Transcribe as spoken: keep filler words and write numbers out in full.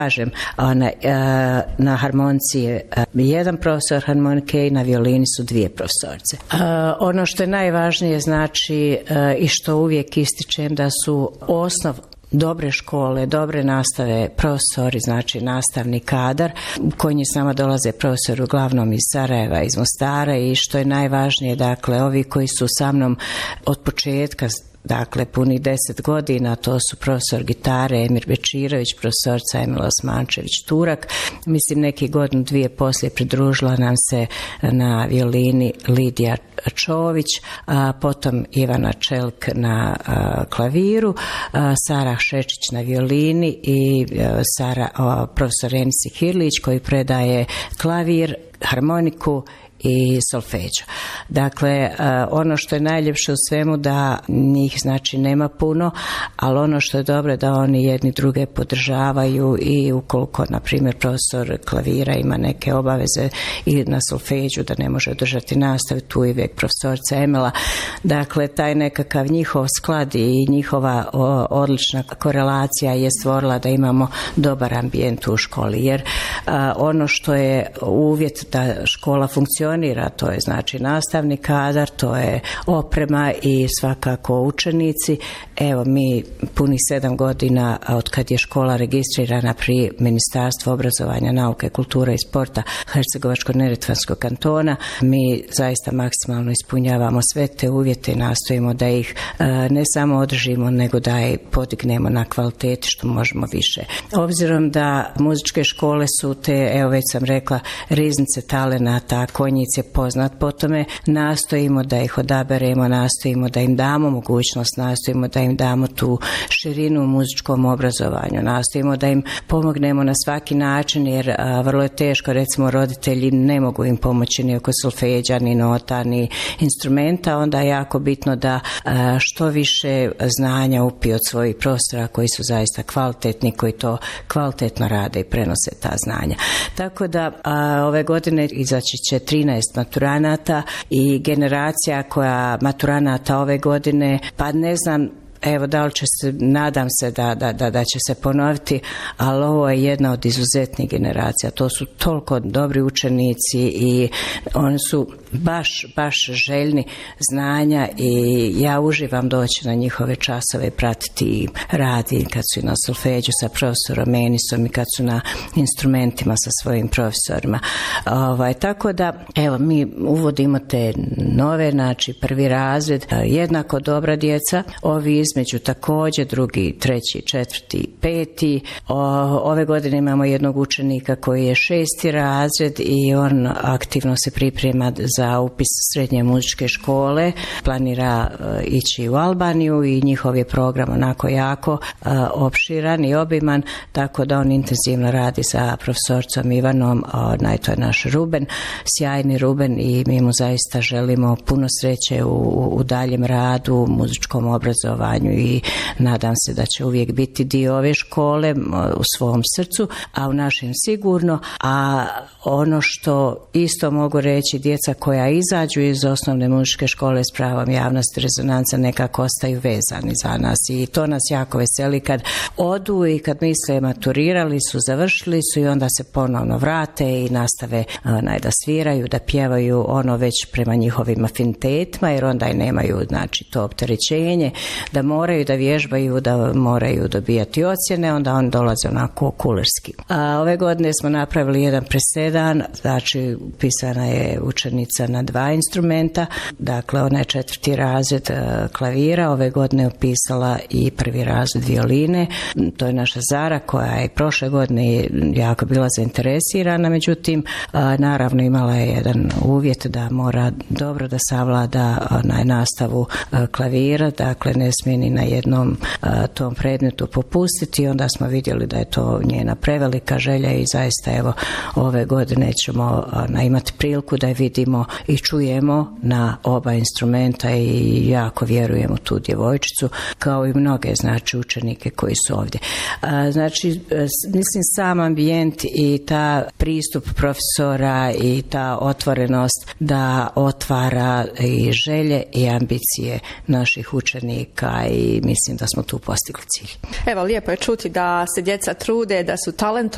Kažem, ona, na harmonici je jedan profesor harmonike i na violini su dvije profesorice. Ono što je najvažnije znači i što uvijek ističem da su osnov dobre škole, dobre nastave, profesori, znači nastavni kadar, koji s nama dolaze profesori uglavnom iz Sarajeva, iz Mostara i što je najvažnije, dakle, ovi koji su sa mnom od početka, dakle, punih deset godina, to su profesor gitare Emir Bečirović, profesorica Emila Osmančević-Turak. Mislim, neki godinu, dvije poslije pridružila nam se na violini Lidija Čović, a potom Ivana Čelk na a, klaviru, a, Sara Šečić na violini i a, Sara, a, profesor Enisi Hirlić koji predaje klavir, harmoniku i solfeđo. Dakle, ono što je najljepše u svemu da njih znači nema puno, ali ono što je dobro da oni jedni druge podržavaju i ukoliko, na primjer, profesor klavira ima neke obaveze i na solfeđu da ne može održati nastavu, tu je uvijek profesorica Emila. Dakle, taj nekakav njihov sklad i njihova odlična korelacija je stvorila da imamo dobar ambijent u školi, jer a, ono što je uvjet da škola funkcionira, to je znači nastavni kadar, to je oprema i svakako učenici. Evo, mi punih sedam godina od kad je škola registrirana pri Ministarstvu obrazovanja, nauke, kulture i sporta Hercegovačko-neretvanskog kantona, mi zaista maksimalno ispunjavamo sve te uvjete i nastojimo da ih ne samo održimo, nego da ih podignemo na kvaliteti što možemo više. Obzirom da muzičke škole su te, evo već sam rekla, riznice talenata, konjice poznat po tome, nastojimo da ih odaberemo, nastojimo da im damo mogućnost, nastojimo da im damo tu širinu u muzičkom obrazovanju, nastojimo da im pomognemo na svaki način, jer a, vrlo je teško, recimo roditelji ne mogu im pomoći ni oko solfeđa, ni nota, ni instrumenta, onda je jako bitno da a, što više znanja upi od svojih profesora koji su zaista kvalitetni, koji to kvalitetno rade i prenose ta znanja. Tako da a, ove godine izaći će trinaest maturanata i generacija koja maturanata ove godine, pa ne znam, evo da li će se, nadam se da, da, da, da će se ponoviti, ali ovo je jedna od izuzetnih generacija. To su toliko dobri učenici i oni su baš, baš željni znanja i ja uživam doći na njihove časove, pratiti rad i kad su i na solfeđu sa profesorom Enisom i kad su na instrumentima sa svojim profesorima. Ovaj, tako da, evo, mi uvodimo te nove, znači prvi razred, jednako dobra djeca, ovi između također, drugi, treći, četvrti, peti. O, ove godine imamo jednog učenika koji je šesti razred i on aktivno se priprema za upis srednje muzičke škole, planira uh, ići u Albaniju i njihov je program onako jako uh, opširan i obiman, tako da on intenzivno radi sa profesorcom Ivanom, onaj, to je naš Ruben, sjajni Ruben i mi mu zaista želimo puno sreće u, u daljem radu, u muzičkom obrazovanju i nadam se da će uvijek biti dio ove škole u svom srcu, a u našem sigurno. A ono što isto mogu reći, djeca koja izađu iz osnovne muzičke škole s pravom javnosti rezonanca nekako ostaju vezani za nas i to nas jako veseli kad odu i kad misle maturirali su, završili su i onda se ponovno vrate i nastave onaj, da sviraju, da pjevaju ono već prema njihovim afinitetima, jer onda i nemaju znači to opterećenje da moraju da vježbaju, da moraju dobijati ocjene, onda on dolaze onako kulerski. A ove godine smo napravili jedan presedan, znači upisana je učenica na dva instrumenta, dakle ona je četvrti razred klavira, ove godine upisala i prvi razred violine, to je naša Zara koja je prošle godine jako bila zainteresirana, međutim naravno imala je jedan uvjet da mora dobro da savlada onaj nastavu klavira, dakle ne smije ni na jednom a, tom predmetu popustiti, onda smo vidjeli da je to njena prevelika želja i zaista evo ove godine ćemo a, imati priliku da je vidimo i čujemo na oba instrumenta i jako vjerujemo tu djevojčicu kao i mnoge znači učenike koji su ovdje. A, znači mislim sam ambijent i ta pristup profesora i ta otvorenost da otvara i želje i ambicije naših učenika i mislim da smo tu postigli cilj. Evo, lijepo je čuti da se djeca trude, da su talentovani.